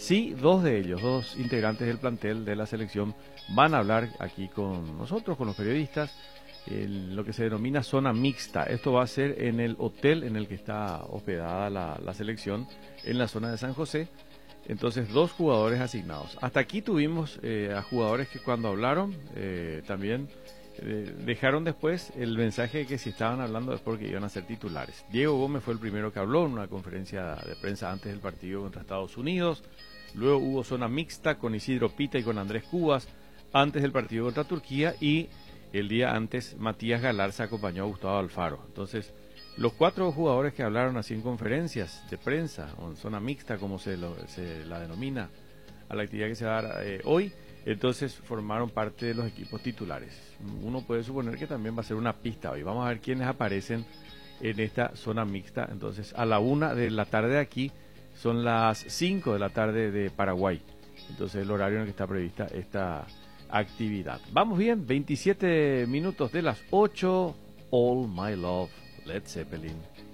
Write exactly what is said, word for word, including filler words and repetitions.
Sí, dos de ellos, dos integrantes del plantel de la selección, van a hablar aquí con nosotros, con los periodistas, en lo que se denomina zona mixta. Esto va a ser en el hotel en el que está hospedada la, la selección, en la zona de San José. Entonces, dos jugadores asignados. Hasta aquí tuvimos eh, a jugadores que cuando hablaron eh, también eh, dejaron después el mensaje de que si estaban hablando es porque iban a ser titulares. Diego Gómez fue el primero que habló en una conferencia de prensa antes del partido contra Estados Unidos. Luego hubo zona mixta con Isidro Pita y con Andrés Cubas antes del partido contra Turquía, y el día antes Matías Galarza acompañó a Gustavo Alfaro. Entonces, los cuatro jugadores que hablaron así en conferencias de prensa, o en zona mixta, como se, lo, se la denomina a la actividad que se va a dar eh, hoy, entonces formaron parte de los equipos titulares. Uno puede suponer que también va a ser una pista hoy. Vamos a ver quiénes aparecen en esta zona mixta. Entonces, a la una de la tarde de aquí, son las cinco de la tarde de Paraguay. Entonces, el horario en el que está prevista esta actividad. Vamos bien, veintisiete minutos de las ocho. All My Love, Led Zeppelin.